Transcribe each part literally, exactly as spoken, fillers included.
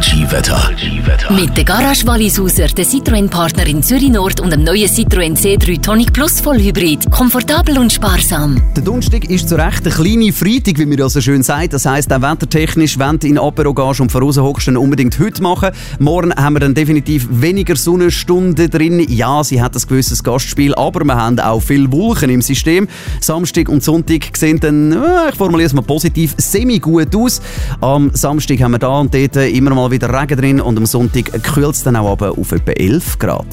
Energy-Wetter. Mit der Garage Wallisuser, der Citroën-Partner in Zürich Nord und dem neuen Citroën C drei Tonic Plus Vollhybrid. Komfortabel und sparsam. Der Donnerstag ist zu Recht eine kleine Freitag, wie man ja so schön sagt. Das heisst, auch wettertechnisch, wenn du in Apero gehst und voraus hockst, dann unbedingt heute machen. Morgen haben wir dann definitiv weniger Sonnenstunden drin. Ja, sie hat ein gewisses Gastspiel, aber wir haben auch viele Wolken im System. Samstag und Sonntag sehen dann, ich formuliere es mal positiv, semi-gut aus. Am Samstag haben wir da und dort immer mal wieder Regen drin und am Sonntag kühlt es dann auch auf etwa elf Grad.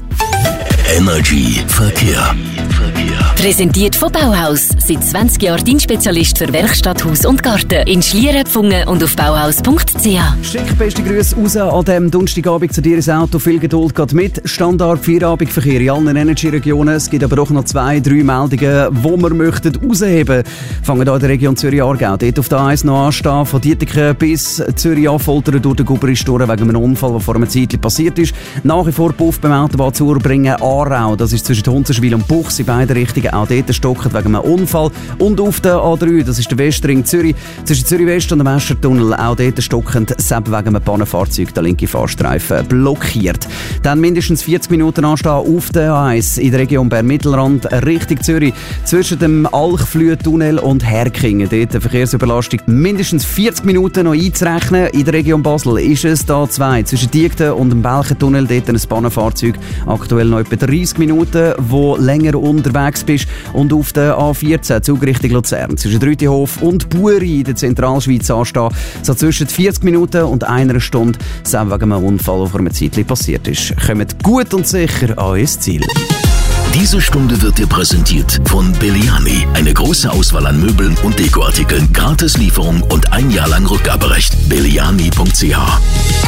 Energy Verkehr. Präsentiert von Bauhaus. Seit zwanzig Jahren dein Spezialist für Werkstatt, Haus und Garten. In Schlieren, Pfungen und auf bauhaus punkt c h. Schick beste Grüße raus an diesem Donnerstagabend zu dir ins Auto. Viel Geduld geht mit. Standard Feierabendverkehr in allen Energy-Regionen. Es gibt aber auch noch zwei, drei Meldungen, die wir möchten rausheben. Fangen hier in der Region Zürich-Aargau. Dort auf der A eins noch anstehen. Von Dietiken bis Zürich-Affoltern durch den Guberisch durch wegen einem Unfall, der vor einer Zeit passiert ist. Nach wie vor Puff beim Autobahn zu Urbringen, Aarau. Das ist zwischen Hunzenschwil und Buchs in beiden Richtungen. Auch dort stocken wegen einem Unfall. Und auf der A drei, das ist der Westring Zürich, zwischen Zürich West und dem Westertunnel, auch dort stockend, selbst wegen einem Pannenfahrzeug, der linke Fahrstreifen blockiert. Dann mindestens vierzig Minuten anstehen auf der A eins in der Region Bern-Mittelrand, Richtung Zürich, zwischen dem Alchflüh-Tunnel und Herkingen. Dort eine Verkehrsüberlastung mindestens vierzig Minuten noch einzurechnen. In der Region Basel ist es da zwei, zwischen Diegden und dem Belchentunnel, dort ein Pannenfahrzeug, aktuell noch etwa dreißig Minuten, wo länger unterwegs bist. Und auf der A vierzehn, Zug Richtung Luzern, zwischen Rütihof und Buri in der Zentralschweiz anstehen, so zwischen vierzig Minuten und einer Stunde, selbst wegen einem Unfall, der vor einer Zeit passiert ist. Kommt gut und sicher an euer Ziel. Diese Stunde wird dir präsentiert von Belliani. Eine große Auswahl an Möbeln und Dekoartikeln, Gratislieferung und ein Jahr lang Rückgaberecht. belliani punkt c h